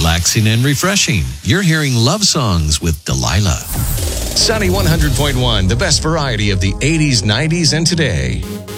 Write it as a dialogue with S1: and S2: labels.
S1: relaxing and refreshing. You're hearing Love Songs with Delilah.
S2: Sunny 100.1, the best variety of the 80s, 90s, and today.